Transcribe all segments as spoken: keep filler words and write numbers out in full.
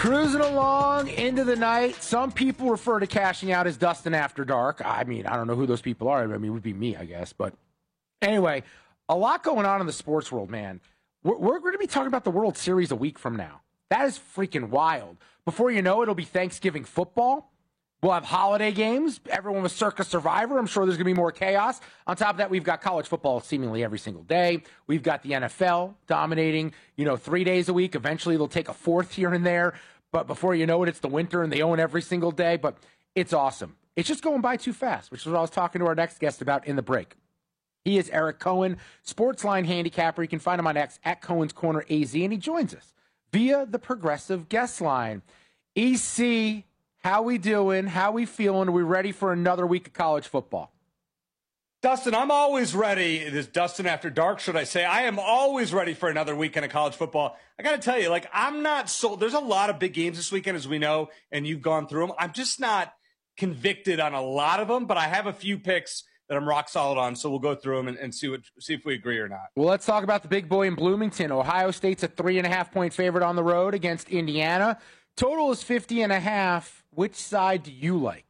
Cruising along into the night. Some people refer to cashing out as Dustin After Dark. I mean, I don't know who those people are. I mean, it would be me, I guess. But anyway, a lot going on in the sports world, man. We're, we're going to be talking about the World Series a week from now. That is freaking wild. Before you know it, it'll be Thanksgiving football. We'll have holiday games. Everyone was Circa Survivor. I'm sure there's going to be more chaos. On top of that, we've got college football seemingly every single day. We've got the N F L dominating, you know, three days a week. Eventually, they'll take a fourth here and there. But before you know it, it's the winter and they own every single day. But it's awesome. It's just going by too fast, which is what I was talking to our next guest about in the break. He is Eric Cohen, Sportsline handicapper. You can find him on X at Cohen's Corner A Z, and he joins us via the Progressive Guest Line. E C, how we doing? How we feeling? Are we ready for another week of college football? Dustin, I'm always ready. This Dustin After Dark, should I say. I am always ready for another weekend of college football. I got to tell you, like, I'm not sold. There's a lot of big games this weekend, as we know, and you've gone through them. I'm just not convicted on a lot of them, but I have a few picks that I'm rock solid on, so we'll go through them and, and see what see if we agree or not. Well, let's talk about the big boy in Bloomington. Ohio State's a three and a half point favorite on the road against Indiana. Total is fifty and a half. Which side do you like?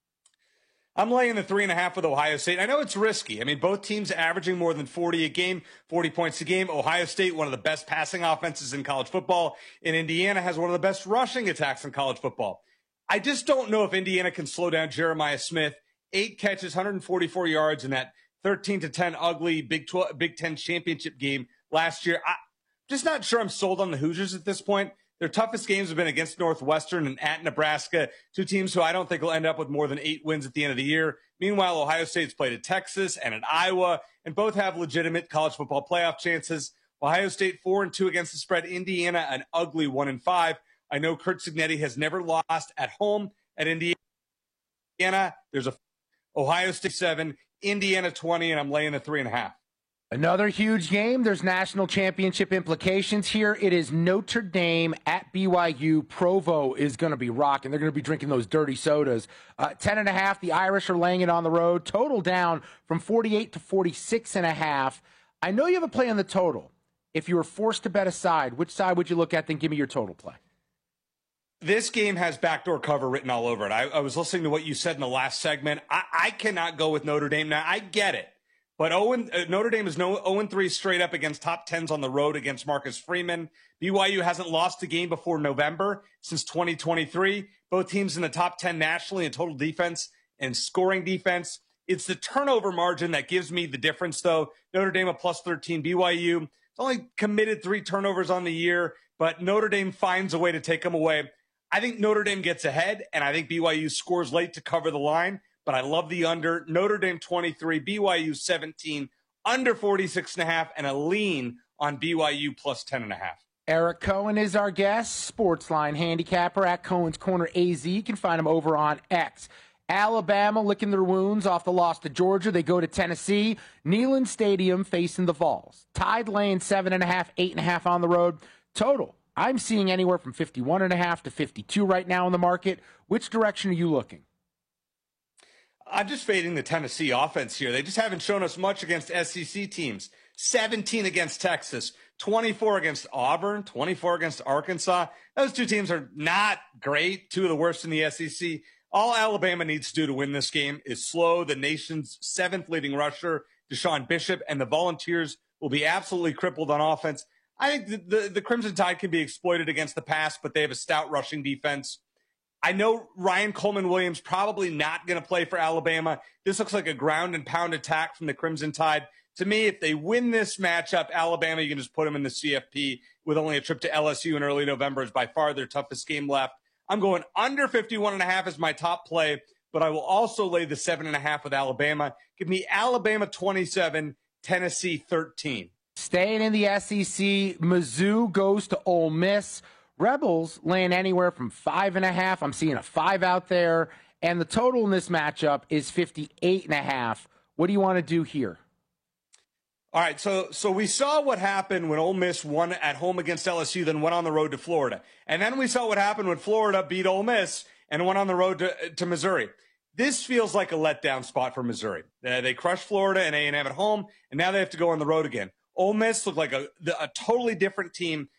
I'm laying the three and a half with Ohio State. I know it's risky. I mean, both teams averaging more than forty a game, forty points a game. Ohio State, one of the best passing offenses in college football. And Indiana has one of the best rushing attacks in college football. I just don't know if Indiana can slow down Jeremiah Smith. Eight catches, one hundred forty-four yards in that thirteen to ten ugly Big twelve, Big Ten championship game last year. I'm just not sure I'm sold on the Hoosiers at this point. Their toughest games have been against Northwestern and at Nebraska, two teams who I don't think will end up with more than eight wins at the end of the year. Meanwhile, Ohio State's played at Texas and at Iowa, and both have legitimate college football playoff chances. Ohio State four and two against the spread. Indiana an ugly one and five. I know Curt Cignetti has never lost at home at Indiana. There's a Ohio State seven, Indiana twenty, and I'm laying the three and a half. Another huge game. There's national championship implications here. It is Notre Dame at B Y U. Provo is going to be rocking. They're going to be drinking those dirty sodas. Uh, ten and a half. The Irish are laying it on the road. Total down from forty-eight to forty-six and a half. I know you have a play on the total. If you were forced to bet a side, which side would you look at? Then give me your total play. This game has backdoor cover written all over it. I, I was listening to what you said in the last segment. I, I cannot go with Notre Dame. Now, I get it. But Owen, uh, Notre Dame is no oh and three straight up against top tens on the road against Marcus Freeman. B Y U hasn't lost a game before November since twenty twenty-three. Both teams in the top ten nationally in total defense and scoring defense. It's the turnover margin that gives me the difference, though. Notre Dame a plus thirteen. B Y U it's only committed three turnovers on the year, but Notre Dame finds a way to take them away. I think Notre Dame gets ahead, and I think B Y U scores late to cover the line. But I love the under. Notre Dame twenty-three, B Y U seventeen, under forty-six and a half, and a lean on B Y U plus ten and a half. Eric Cohen is our guest, Sportsline handicapper at Cohen's Corner A Z. You can find him over on X. Alabama licking their wounds off the loss to Georgia. They go to Tennessee. Neyland Stadium facing the Vols. Tide laying seven and a half, eight and a half on the road. Total, I'm seeing anywhere from fifty-one and a half to fifty-two right now in the market. Which direction are you looking? I'm just fading the Tennessee offense here. They just haven't shown us much against S E C teams. seventeen against Texas, twenty-four against Auburn, twenty-four against Arkansas. Those two teams are not great, two of the worst in the S E C. All Alabama needs to do to win this game is slow the nation's seventh leading rusher, Deshaun Bishop, and the Volunteers will be absolutely crippled on offense. I think the, the, the Crimson Tide can be exploited against the pass, but they have a stout rushing defense. I know Ryan Coleman-Williams probably not going to play for Alabama. This looks like a ground and pound attack from the Crimson Tide. To me, if they win this matchup, Alabama, you can just put them in the C F P with only a trip to L S U in early November is by far their toughest game left. I'm going under fifty-one and a half as my top play, but I will also lay the seven and a half with Alabama. Give me Alabama twenty-seven, Tennessee thirteen. Staying in the S E C, Mizzou goes to Ole Miss. Rebels laying anywhere from five and a half. I'm seeing a five out there. And the total in this matchup is fifty-eight and a half. What do you want to do here? All right, so so we saw what happened when Ole Miss won at home against L S U, then went on the road to Florida. And then we saw what happened when Florida beat Ole Miss and went on the road to, to Missouri. This feels like a letdown spot for Missouri. Uh, they crushed Florida and A and M at home, and now they have to go on the road again. Ole Miss looked like a, a totally different team